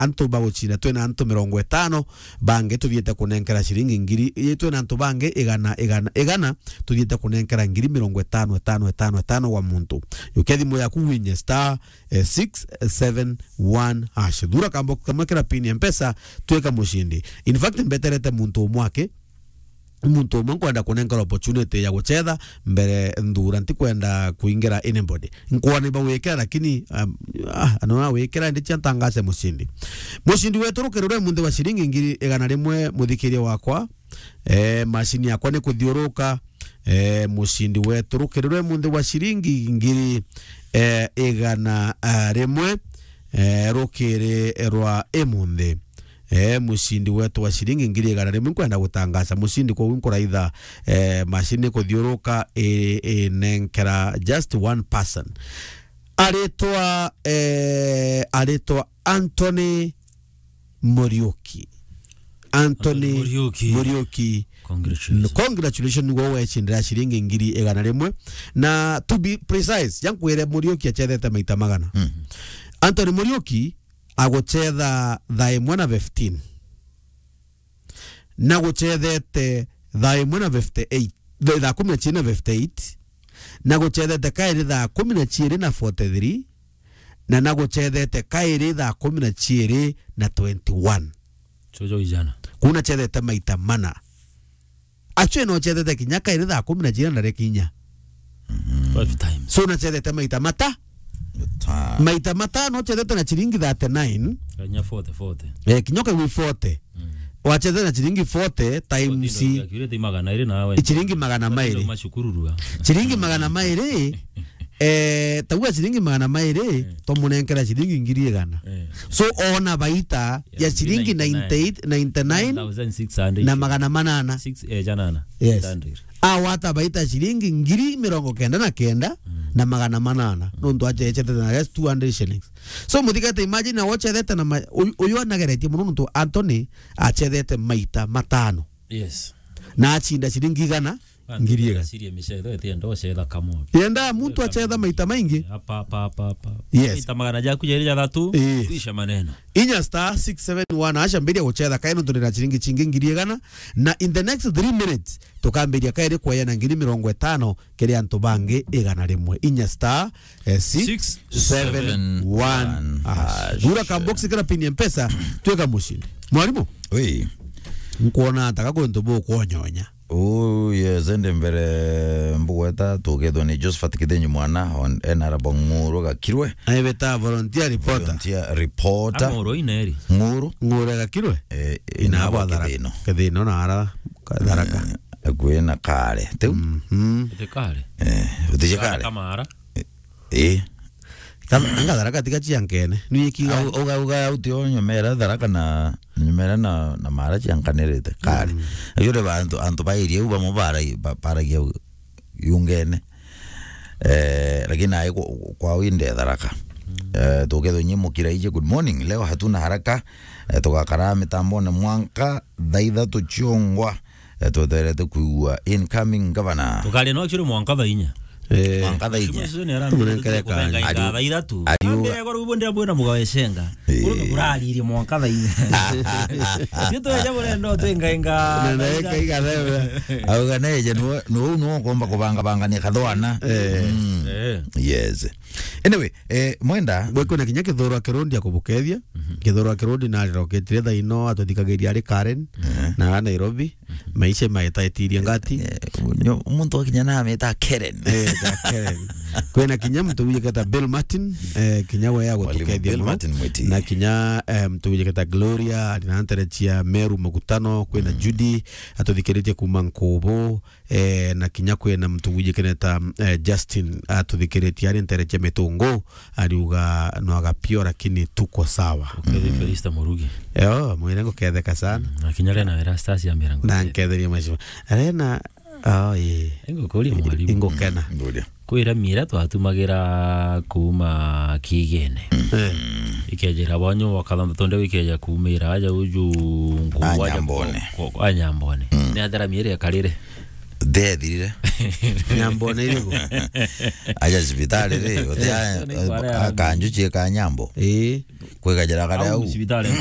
antu baguchina twina antu 50 bange tuthiete kunenkera shilingi ngiri twina antu bange igana tuthiete kunenkera ngiri 50 wa muntu yukethi yaku winye star 671 hash dura kambo kamwekera pin ya mpesa tweka mushindi. In fact mbeterete muntu mwake muntu umwe kwenda kunenkera opportunity ya guchetha mbere ndura nti kwenda kuingira anybody nkwani bawekera lakini anona wekera ndi cyantangase mushindi wetu rukerure munde wa shilingi ngiri 100 muthikiria wakwa mashini yakwa ni kuthiuruka mushindi wetu rukerure munde wa shilingi ngiri 100 rukere rwa emunde mushindi wetu wa shilingi ngiri 100 kwenda gutangaza mushindi kwa winkora itha mashini kuthiuruka nenkera just one person aletwa Anthony Muriuki. Congratulations wewe chindira shilingi ngiri 100 na to be precise yankwire Muriuki achethete maita magana. Anthony Muriuki agochetha thaa 1:15 na gochethete thaa 1:58 thaa 19:58 na gochethete kairi thaa 19:43 na gochethete kairi thaa 19:21 chojo ijana kuna chethete maita mana achwe no chethete kinya kairi thaa 19 na rekinya 5 times so na chethete maita mata no chethete na chilingi 39 kanya 40 kinyoka 40 wacheze na chilingi 40 times chilingi magana mairi chilingi magana mairi tawa chilingi magana mairi to munenkera chilingi ngiri 100 so ona baita ya chilingi 99 na magana manana 6 janana awata baita shilingi ngiri 99 na magana manana nonto achete na 200 shillings so muthikate imagine na wachete na uyu anagereti muno nto Anthony achete maita matano yes na achinda shilingi gana ngiri 100 yenda mtu acheza maita maingi hapa yes maita magana jaku ya 3 kisha maneno inya star 671 asha mbili kucheza kaino ndona chilingi chingi ngiri 100 na in the next 3 minutes tukambiria kaire kwa yana ngiri 50 kiri antu bange 100 inya star 671 dura ka box kira pin mpesa tweka mushindi mwalimu oui nkuona ataka kwento bo konyonya. Oh yes, ende mbere mbuweta tugethwo ni Josephat Kithenyu mwana on enarabo nguru gakirwe aibeta volunteer reporter nguru ineri nguru gakirwe inabo Kithino na ara daraka agwena kare teu kare kare kamara anga daraka tikachiankene nikiga uga utio nyomera daraka na nyomera na mara chiankanerete kare ayure bantu antu bairie uba mubara para yungene lakini ai kwa winde daraka tugetho nyimukira ije good morning leo hatuna haraka tugakara mitambo na mwanka daitha tuchongwa tuterete kuwa incoming governor tukali no chiro mwanka bainya mwanka inya tumengereka iratu ambe goro ubonde bwena mugaweshenga uraliri mwanka inya sito ya bole ndo tenga na iga au ganeje no komba kubanga ni kadwana yes anyway mwenda bweko na kinya kithoro kirundi akubukethia kithoro kirundi na roketire tha ino atutikageria ari Karen na Nairobi maisha maetaitiria ngati umuntu akinya na meta Karen kwena kinya mtu wiketa Bill Martin kinya we yago tukethia na kinya mtu wiketa Gloria alinanterechia Meru Mugutano kwena Judy atuthikiretie kuma Nkobo na kinya kwena mtu wiketa Justin atuthikiretie alinterechia Metongo aliuga no agapio lakini tuko sawa Felista Murugi mwenengo ketheka sana na kinya na Erastas ya mirango na nketheria maisha arena engo kuri mwalimu ingo kena kwira mira twatumagira kuma kigene ikejera banyo wakadanda tonde wikeja kumira aja uju Anyambone Anyambone ne adara mire ya karire Thethirire nyambo nä irä gå aja cibitari ri akanju cie ka nyambo kwä kajara karä au